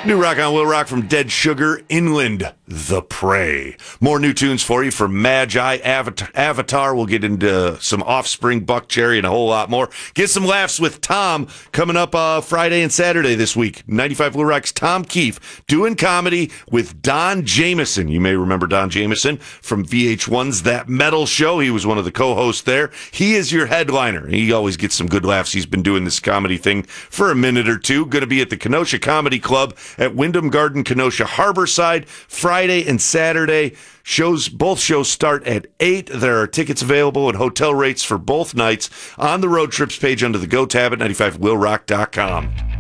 New rock on Will Rock from Dead Sugar, Inland the Prey. More new tunes for you from Magi, Avatar. We'll get into some Offspring, Buck Cherry, and a whole lot more. Get some laughs with Tom coming up Friday and Saturday this week. 95 Will Rock's Tom Keefe doing comedy with Don Jameson. You may remember Don Jameson from VH1's That Metal Show. He was one of the co-hosts there. He is your headliner. He always gets some good laughs. He's been doing this comedy thing for a minute or two. Going to be at the Kenosha Comedy Club at Wyndham Garden, Kenosha Harborside, Friday and Saturday. Both shows start at 8. There are tickets available and hotel rates for both nights on the road trips page under the Go tab at 95willrock.com.